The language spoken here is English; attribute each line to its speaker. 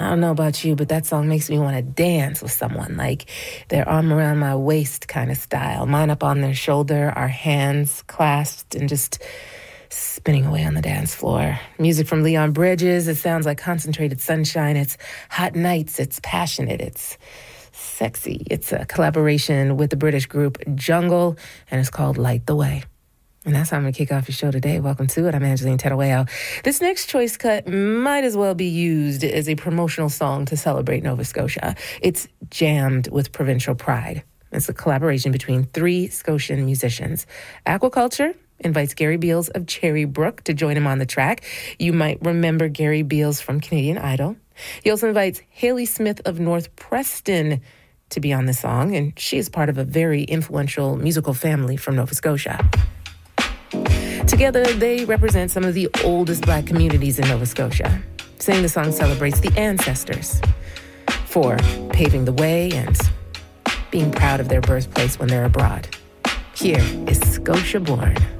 Speaker 1: don't know about you, but that song makes me want to dance with someone, like their arm around my waist kind of style, mine up on their shoulder, our hands clasped and just spinning away on the dance floor. Music from Leon Bridges. It sounds like concentrated sunshine. It's hot nights. It's passionate. It's sexy. It's a collaboration with the British group Jungle, and it's called Light the Way. And that's how I'm going to kick off your show today. Welcome to it. I'm Angeline Tedaweo. This next choice cut might as well be used as a promotional song to celebrate Nova Scotia. It's jammed with provincial pride. It's a collaboration between 3 Scotian musicians. Aquaculture invites Gary Beals of Cherry Brook to join him on the track. You might remember Gary Beals from Canadian Idol. He also invites Haley Smith of North Preston to be on the song, and she is part of a very influential musical family from Nova Scotia. Together, they represent some of the oldest Black communities in Nova Scotia. Saying the song celebrates the ancestors for paving the way and being proud of their birthplace when they're abroad. Here is Scotia Born.